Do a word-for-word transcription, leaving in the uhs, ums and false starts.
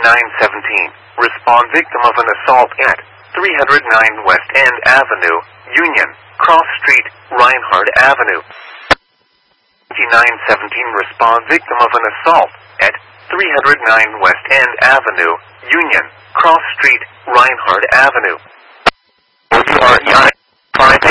nine seventeen. Respond victim of an assault at three oh nine West End Avenue, Union, Cross Street, Reinhardt Avenue. twenty-nine seventeen. Respond victim of an assault at three oh nine West End Avenue, Union, Cross Street, Reinhardt Avenue. You are not five